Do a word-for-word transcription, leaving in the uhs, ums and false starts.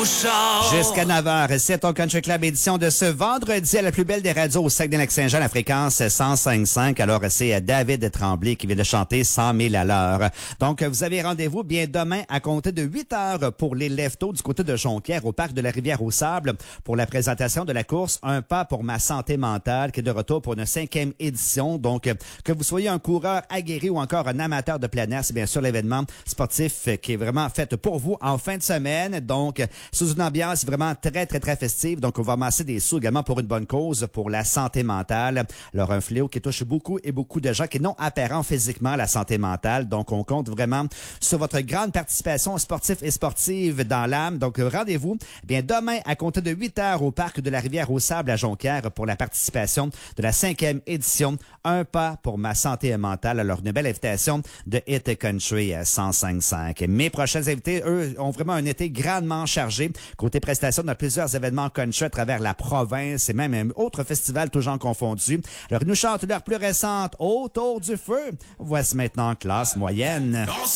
char. Jusqu'à neuf heures, c'est ton Country Club édition de ce vendredi à la plus belle des radios au Saguenay-Lac-Saint-Jean, la fréquence cent cinq virgule cinq. Alors, c'est David Tremblay qui vient de chanter cent mille à l'heure. Donc, vous avez rendez-vous bien demain à compter de huit heures pour les leftos du côté de Jonquière au parc de la Rivière-aux-Sables pour la présentation de la course Un pas pour ma santé mentale qui est de retour pour une cinquième édition. Donc, que vous soyez un coureur aguerri ou encore un amateur de plein air, c'est bien sûr l'événement sportif qui est vraiment fait pour vous en fin de semaine. Donc, sous une ambiance vraiment très, très, très festive. Donc, on va amasser des sous également pour une bonne cause, pour la santé mentale. Alors, un fléau qui touche beaucoup et beaucoup de gens qui n'ont apparent physiquement la santé mentale. Donc, on compte vraiment sur votre grande participation sportive et sportive dans l'âme. Donc, rendez-vous bien demain à compter de huit heures au parc de la Rivière-aux-Sables à Jonquière pour la participation de la cinquième édition Un pas pour ma santé mentale. Alors, une belle invitation de Hit Country cent cinq virgule cinq. Mes prochains invités, eux, ont vraiment un été grandement chargé. Côté prestation, on a plusieurs événements country à travers la province et même un autre festival, tous genres confondus. Alors, ils nous chantent leur plus récente Autour du feu. Voici maintenant Classe moyenne.